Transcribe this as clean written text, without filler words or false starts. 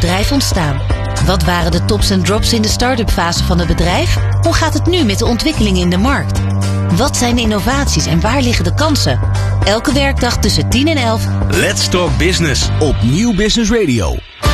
bedrijf ontstaan? Wat waren de tops en drops in de start-up fase van het bedrijf? Hoe gaat het nu met de ontwikkelingen in de markt? Wat zijn de innovaties en waar liggen de kansen? Elke werkdag tussen 10 en 11. Let's Talk Business op Nieuw Business Radio.